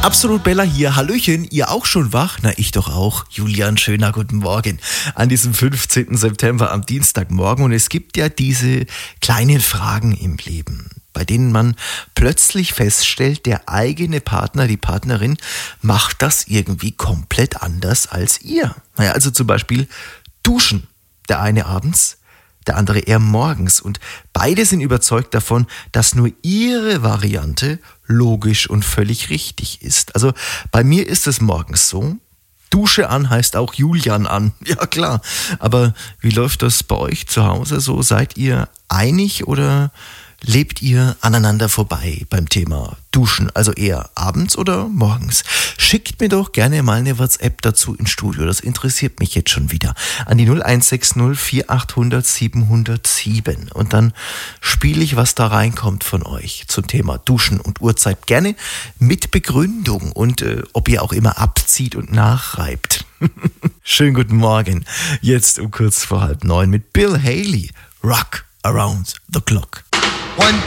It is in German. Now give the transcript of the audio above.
Absolut Bella hier. Hallöchen, ihr auch schon wach? Na, ich doch auch. Julian, schöner guten Morgen. An diesem 15. September am Dienstagmorgen. Und es gibt ja diese kleinen Fragen im Leben, bei denen man plötzlich feststellt, der eigene Partner, die Partnerin, macht das irgendwie komplett anders als ihr. Naja, also zum Beispiel duschen. Der eine abends, der andere eher morgens. Und beide sind überzeugt davon, dass nur ihre Variante logisch und völlig richtig ist. Also bei mir ist es morgens so. Dusche an heißt auch Julian an. Ja klar. Aber wie läuft das bei euch zu Hause so? Seid ihr einig oder lebt ihr aneinander vorbei beim Thema Duschen? Also eher abends oder morgens? Schickt mir doch gerne mal eine WhatsApp dazu ins Studio. Das interessiert mich jetzt schon wieder. An die 0160 4800 707. Und dann spiele ich, was da reinkommt von euch zum Thema Duschen und Uhrzeit. Gerne mit Begründung und ob ihr auch immer abzieht und nachreibt. Schönen guten Morgen. Jetzt um kurz vor 8:30 mit Bill Haley. Rock Around the Clock.